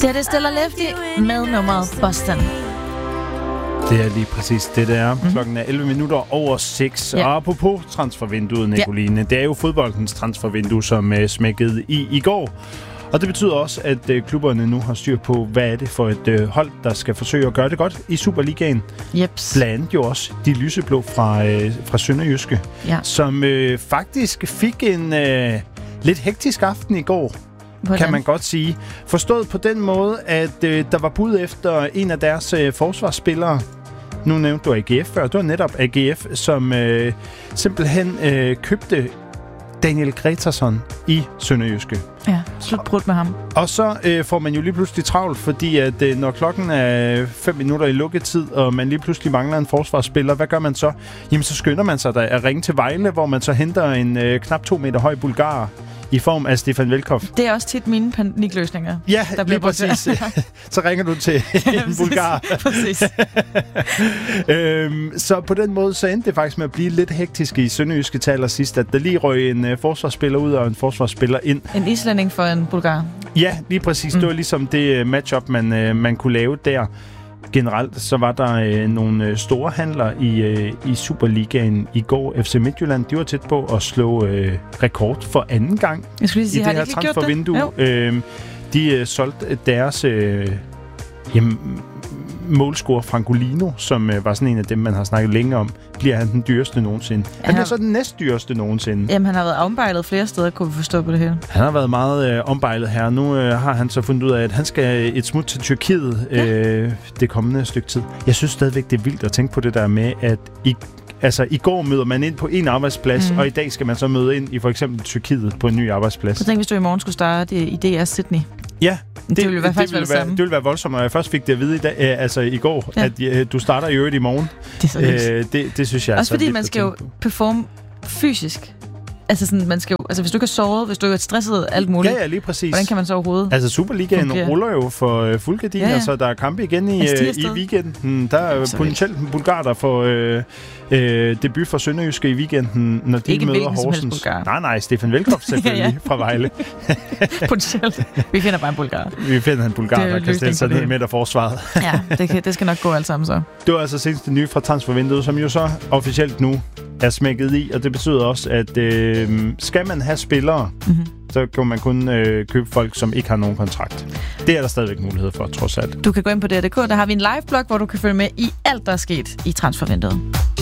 Det er det Stella Lefty med nummeret Boston. Det er lige præcis det, der er. Klokken er 11 minutter over 6. Ja. Og apropos transfervinduet, Nicoline, det er jo fodboldens transfervindue, som smækkede i går. Og det betyder også, at klubberne nu har styr på, hvad er det for et hold, der skal forsøge at gøre det godt i Superligaen. Jeps. Blandt andet jo også de lyseblå fra Sønderjyske, som faktisk fik en lidt hektisk aften i går. Hvordan? Kan man godt sige. Forstået på den måde, at der var bud efter en af deres forsvarsspillere. Nu nævnte du AGF før. Det var netop AGF, som simpelthen købte Daniel Gretarsson i Sønderjyske. Ja, slutbrudt med ham. Og så får man jo lige pludselig travlt, fordi at når klokken er 5 minutter i lukketid, og man lige pludselig mangler en forsvarsspiller, hvad gør man så? Jamen, så skynder man sig at ringe til Vejle, hvor man så henter en knap 2 meter høj bulgarer i form af Stefan Velkov. Det er også tit mine panikløsninger. Ja, der bliver præcis. Så ringer du til en bulgar. Præcis. Så på den måde så endte det faktisk med at blive lidt hektisk i Sønderjyske til allersidst, at der lige røg en forsvarsspiller ud og en forsvarsspiller ind. En islænding for en bulgar. Ja, lige præcis. Det var ligesom det matchup, man kunne lave der. Generelt så var der nogle store handler i Superligaen i går. FC Midtjylland, de var tæt på at slå rekord for anden gang i det her transfervindue. De solgte deres målscorer Francolino, som var sådan en af dem, man har snakket længe om. Bliver han den dyreste nogensinde? Han bliver så den næstdyreste nogensinde. Jamen, han har været ombejlet flere steder, kunne vi forstå på det her. Han har været meget ombejlet her. Nu har han så fundet ud af, at han skal et smut til Tyrkiet det kommende stykke tid. Jeg synes stadigvæk, det er vildt at tænke på det der med, at i går møder man ind på en arbejdsplads, og i dag skal man så møde ind i for eksempel Tyrkiet på en ny arbejdsplads. Så tænk, hvis du i morgen skulle starte i DR Sydney. Ja, det ville være voldsomt, og jeg først fik det at vide i går, at du starter i øvrigt i morgen. Det er så det synes jeg også fordi man skal jo performe fysisk. Altså sådan, man skal jo, hvis du ikke er såret, hvis du ikke er stresset, alt muligt. Ja, lige præcis. Hvordan kan man så overhovedet? Altså Superligaen ruller jo for fuld gardiner, så der er kampe igen i weekenden. Der er potentielt en bulgar, der får debut for Sønderjyske i weekenden, når de ikke møder Horsens. Nej, Stefan Velkov selvfølgelig fra Vejle. Potentielt. Vi finder bare en bulgar. Vi finder en bulgar, der kan stille sig ned midt af forsvaret. Ja, det skal nok gå alt sammen så. Det var altså senest det nye fra transfervinduet, som jo så officielt nu er smækket i, og det betyder også, at skal man have spillere, så kan man kun købe folk, som ikke har nogen kontrakt. Det er der stadigvæk mulighed for, trods alt. Du kan gå ind på DR.dk, der har vi en live-blog, hvor du kan følge med i alt, der er sket i transfervinduet.